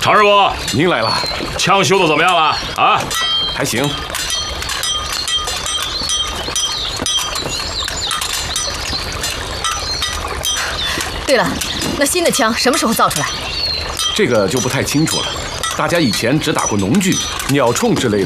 常师傅， 您来了， 枪修的怎么样了？啊， 还行。 对了，那新的枪什么时候造出来？ 这个就不太清楚了。大家以前只打过农具、鸟铳之类的。